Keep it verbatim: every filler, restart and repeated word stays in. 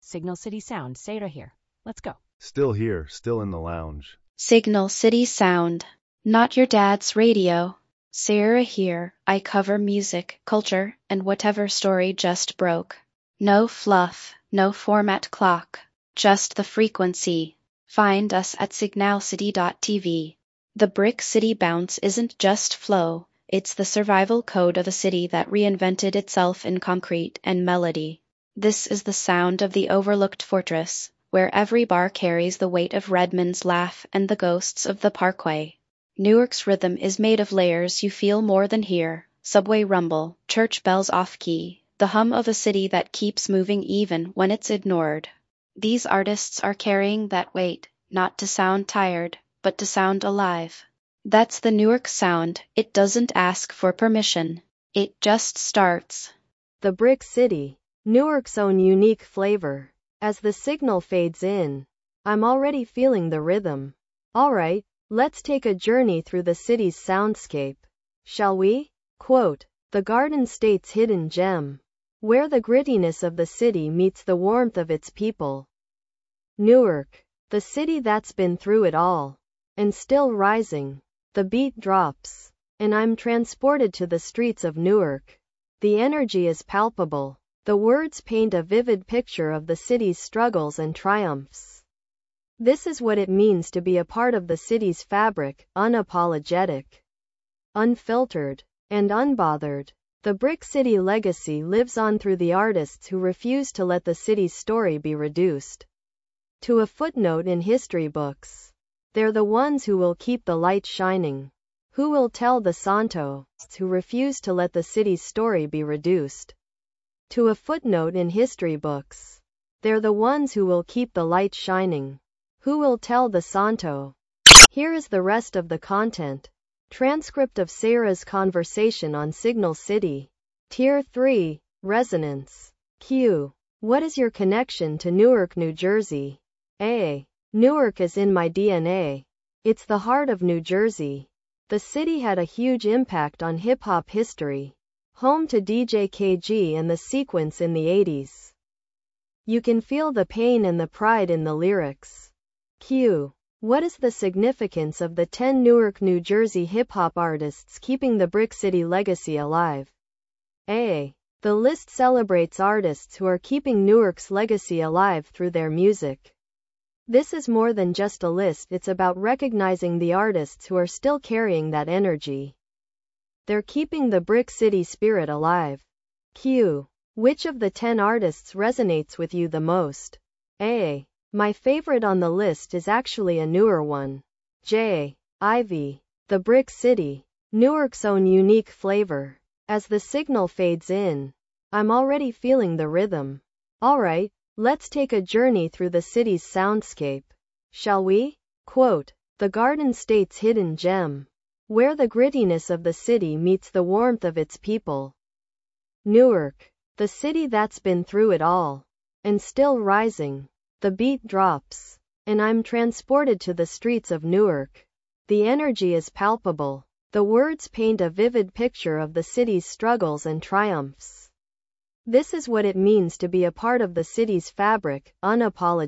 Signal City Sound, Sarah here. Let's go. Still here, still in the lounge. Signal City Sound. Not your dad's radio. Sarah here, I cover music, culture, and whatever story just broke. No fluff, no format clock, just the frequency. Find us at signal city dot t v. The Brick City bounce isn't just flow, it's the survival code of a city that reinvented itself in concrete and melody. This is the sound of the overlooked fortress, where every bar carries the weight of Redmond's laugh and the ghosts of the Parkway. Newark's rhythm is made of layers you feel more than hear: subway rumble, church bells off-key, the hum of a city that keeps moving even when it's ignored. These artists are carrying that weight, not to sound tired, but to sound alive. That's the Newark sound. It doesn't ask for permission. It just starts. The Brick City, Newark's own unique flavor. As the signal fades in, I'm already feeling the rhythm. All right, let's take a journey through the city's soundscape. Shall we? Quote, the Garden State's hidden gem, where the grittiness of the city meets the warmth of its people. Newark, the city that's been through it all, and still rising. The beat drops, and I'm transported to the streets of Newark. The energy is palpable. The words paint a vivid picture of the city's struggles and triumphs. This is what it means to be a part of the city's fabric, unapologetic, unfiltered, and unbothered. The Brick City legacy lives on through the artists who refuse to let the city's story be reduced to a footnote in history books. They're the ones who will keep the light shining, who will tell the Santos, who refuse to let the city's story be reduced to a footnote in history books. They're the ones who will keep the light shining, who will tell the Santos. Here is the rest of the content. Transcript of Sarah's conversation on Signal City. Tier three, Resonance. Q. What is your connection to Newark, New Jersey? A. Newark is in my D N A. It's the heart of New Jersey. The city had a huge impact on hip-hop history. Home to D J K G and the Sequence in the eighties. You can feel the pain and the pride in the lyrics. Q. What is the significance of the ten Newark, New Jersey hip-hop artists keeping the Brick City legacy alive? A. The list celebrates artists who are keeping Newark's legacy alive through their music. This is more than just a list, it's about recognizing the artists who are still carrying that energy. They're keeping the Brick City spirit alive. Q. Which of the ten artists resonates with you the most? A. My favorite on the list is actually a newer one. J. Ivy. The Brick City, Newark's own unique flavor. As the signal fades in, I'm already feeling the rhythm. All right, let's take a journey through the city's soundscape. Shall we? Quote, the Garden State's hidden gem, where the grittiness of the city meets the warmth of its people. Newark, the city that's been through it all, and still rising. The beat drops, and I'm transported to the streets of Newark. The energy is palpable. The words paint a vivid picture of the city's struggles and triumphs. This is what it means to be a part of the city's fabric, unapologetic.